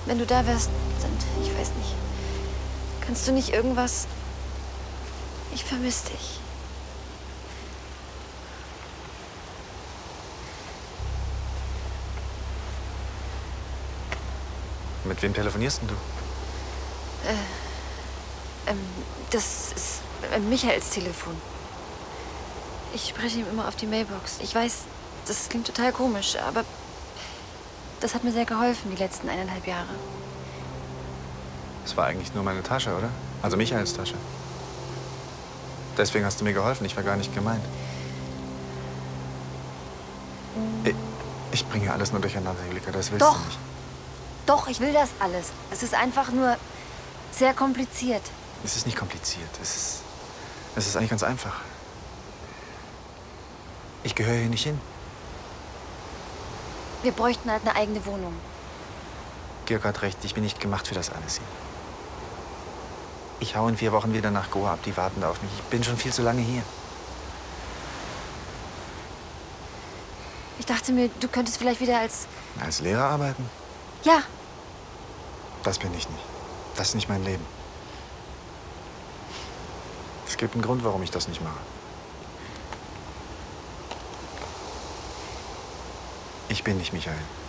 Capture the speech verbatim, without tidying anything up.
Wenn du da wärst, dann, ich weiß nicht. Kannst du nicht irgendwas... Ich vermisse dich. Mit wem telefonierst denn du? Äh, ähm, das ist äh, Michaels Telefon. Ich spreche ihm immer auf die Mailbox. Ich weiß, das klingt total komisch, aber das hat mir sehr geholfen, die letzten eineinhalb Jahre. Das war eigentlich nur meine Tasche, oder? Also Michaels Tasche. Deswegen hast du mir geholfen. Ich war gar nicht gemeint. Ich, ich bringe alles nur durcheinander, Julika. Das willst Doch. du nicht. Doch, ich will das alles. Es ist einfach nur sehr kompliziert. Es ist nicht kompliziert. Es ist, es ist eigentlich ganz einfach. Ich gehöre hier nicht hin. Wir bräuchten halt eine eigene Wohnung. Georg hat recht. Ich bin nicht gemacht für das alles hier. Ich hau in vier Wochen wieder nach Goa ab. Die warten auf mich. Ich bin schon viel zu lange hier. Ich dachte mir, du könntest vielleicht wieder als... Als Lehrer arbeiten? Ja. Das bin ich nicht. Das ist nicht mein Leben. Es gibt einen Grund, warum ich das nicht mache. Ich bin nicht Michael.